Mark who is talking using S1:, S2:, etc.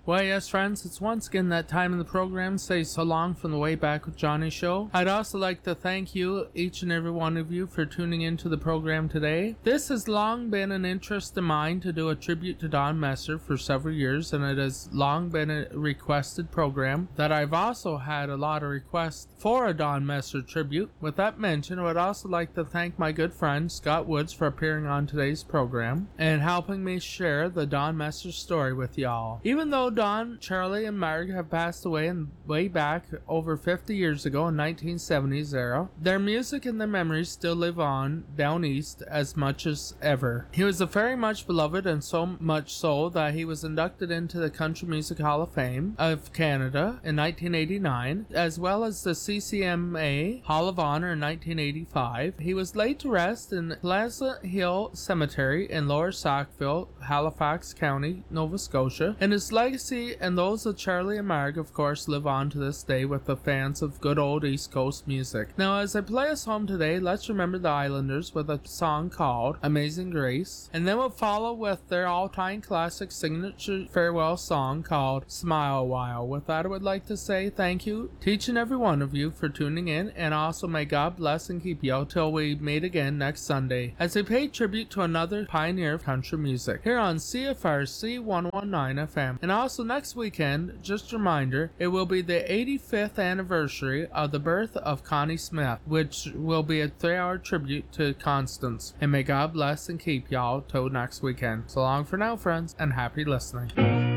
S1: Well, yes, friends, it's once again that time in the program. Say so long from the Way Back with Johnny show. I'd also like to thank you, each and every one of you, for tuning into the program today. This has long been an interest of mine to do a tribute to Don Messer for several years, and it has long been a requested program that I've also had a lot of requests for a Don Messer tribute. With that mentioned, I would also like to thank my good friend Scott Woods for appearing on today's program and helping me share the Don Messer story with y'all. Even though Don, Charlie, and Marg have passed away way back over 50 years ago in 1970s era, their music and their memories still live on down east as much as ever. He was a very much beloved, and so much so that he was inducted into the Country Music Hall of Fame of Canada in 1989, as well as the CCMA Hall of Honor in 1985. He was laid to rest in Pleasant Hill Cemetery in Lower Sackville, Halifax County, Nova Scotia, and his legacy and those of Charlie and Marg, of course, live on to this day with the fans of good old East Coast music. Now, as I play us home today, let's remember the Islanders with a song called Amazing Grace, and then we'll follow with their all-time classic signature farewell song called Smile a While. With that, I would like to say thank you to each and every one of you for tuning in, and also may God bless and keep you till we meet again next Sunday as I pay tribute to another pioneer of country music here on CFRC 119 FM. And also next weekend, just a reminder, it will be the 85th anniversary of the birth of Connie Smith, which will be a 3-hour tribute to Constance. And may God bless and keep y'all till next weekend. So long for now, friends, and happy listening.